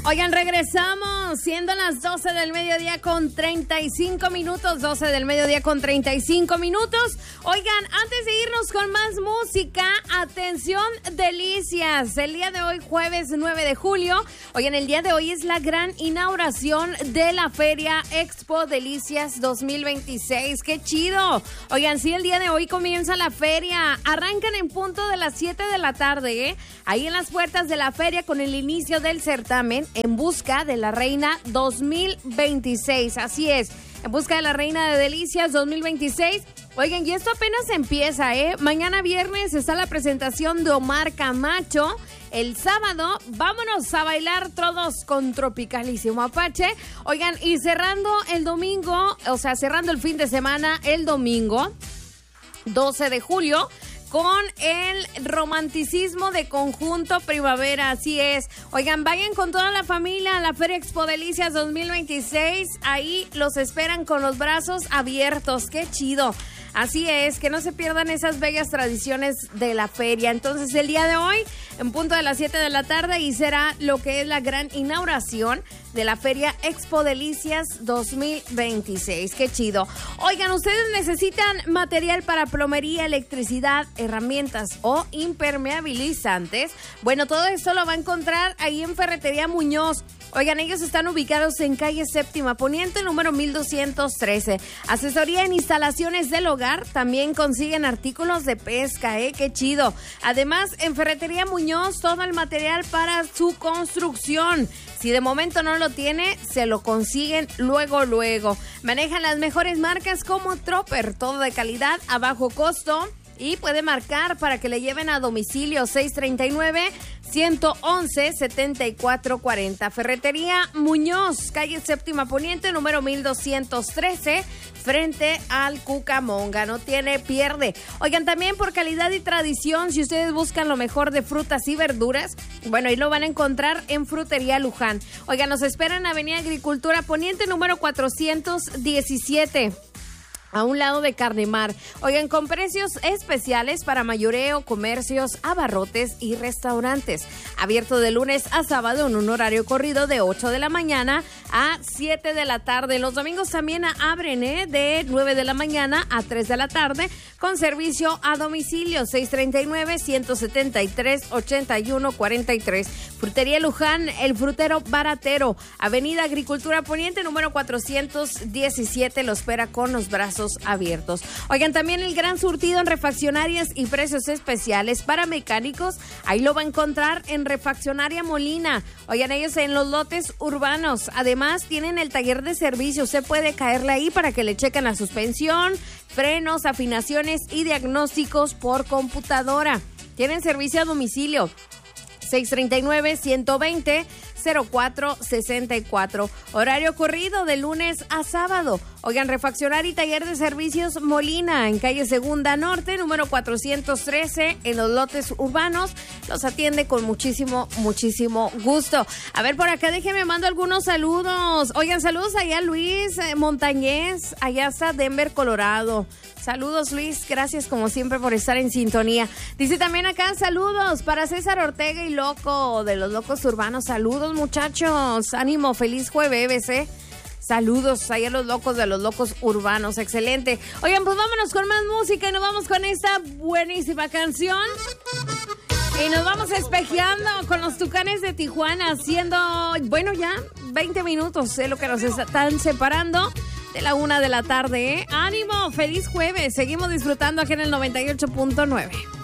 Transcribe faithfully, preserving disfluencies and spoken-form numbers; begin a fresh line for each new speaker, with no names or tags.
Oigan, regresamos, siendo las doce del mediodía con treinta y cinco minutos, doce del mediodía con treinta y cinco minutos. Oigan, antes de irnos con más música, atención, delicias. El día de hoy, jueves nueve de julio, oigan, el día de hoy es la gran inauguración de la Feria Expo Delicias dos mil veintiséis. ¡Qué chido! Oigan, sí, el día de hoy comienza la feria. Arrancan en punto de las siete de la tarde, ¿eh? Ahí en las puertas de la feria con el inicio del certamen En Busca de la Reina dos mil veintiséis. Así es, En Busca de la Reina de Delicias dos mil veintiséis. Oigan, y esto apenas empieza, ¿eh? Mañana viernes está la presentación de Omar Camacho. El sábado, vámonos a bailar todos con Tropicalísimo Apache. Oigan, y cerrando el domingo, o sea, cerrando el fin de semana, el domingo, doce de julio, con el romanticismo de Conjunto Primavera, así es. Oigan, vayan con toda la familia a la Feria Expo Delicias dos mil veintiséis. Ahí los esperan con los brazos abiertos. ¡Qué chido! Así es, que no se pierdan esas bellas tradiciones de la feria. Entonces, el día de hoy, en punto de las siete de la tarde, y será lo que es la gran inauguración de la Feria Expo Delicias dos mil veintiséis. ¡Qué chido! Oigan, ¿ustedes necesitan material para plomería, electricidad, herramientas o impermeabilizantes? Bueno, todo esto lo va a encontrar ahí en Ferretería Muñoz. Oigan, ellos están ubicados en calle Séptima Poniente, número mil doscientos trece. Asesoría en instalaciones del hogar. También consiguen artículos de pesca, ¿eh? ¡Qué chido! Además, en Ferretería Muñoz, todo el material para su construcción. Si de momento no lo tiene, se lo consiguen luego, luego. Manejan las mejores marcas como Tropper, todo de calidad, a bajo costo. Y puede marcar para que le lleven a domicilio seis treinta y nueve, ciento once, setenta y cuatro cuarenta. Ferretería Muñoz, calle Séptima Poniente, número mil doscientos trece, frente al Cucamonga. No tiene pierde. Oigan, también por calidad y tradición, si ustedes buscan lo mejor de frutas y verduras, bueno, ahí lo van a encontrar en Frutería Luján. Oigan, nos esperan en Avenida Agricultura Poniente, número cuatrocientos diecisiete. A un lado de Carnemar. Oigan, con precios especiales para mayoreo, comercios, abarrotes y restaurantes. Abierto de lunes a sábado en un horario corrido de ocho de la mañana a siete de la tarde. Los domingos también abren, ¿eh? De nueve de la mañana a tres de la tarde con servicio a domicilio seis treinta y nueve, ciento setenta y tres, ochenta y uno cuarenta y tres. Frutería Luján, el frutero baratero. Avenida Agricultura Poniente, número cuatrocientos diecisiete. Lo espera con los brazos abiertos. Oigan, también el gran surtido en refaccionarias y precios especiales para mecánicos. Ahí lo va a encontrar en Refaccionaria Molina. Oigan, ellos en los lotes urbanos. Además, tienen el taller de servicio. Usted puede caerle ahí para que le chequen la suspensión, frenos, afinaciones y diagnósticos por computadora. Tienen servicio a domicilio. seis treinta y nueve, ciento veinte, cero cuatro sesenta y cuatro. Horario corrido de lunes a sábado. Oigan, Refaccionaria y Taller de Servicios Molina, en calle Segunda Norte, número cuatrocientos trece, en los lotes urbanos. Los atiende con muchísimo, muchísimo gusto. A ver, por acá déjenme mando algunos saludos. Oigan, saludos allá Luis eh, Montañez, allá hasta Denver, Colorado. Saludos, Luis, gracias como siempre por estar en sintonía. Dice también acá, saludos para César Ortega y Loco, de los Locos Urbanos. Saludos, muchachos, ánimo, feliz jueves, ¿eh? Saludos ahí a los locos de los Locos Urbanos, excelente. Oigan, pues vámonos con más música y nos vamos con esta buenísima canción. Y nos vamos espejeando con los Tucanes de Tijuana, haciendo, bueno, ya veinte minutos es lo que nos están separando de la una de la tarde, ¿eh? ¡Ánimo! ¡Feliz jueves! Seguimos disfrutando aquí en el noventa y ocho punto nueve.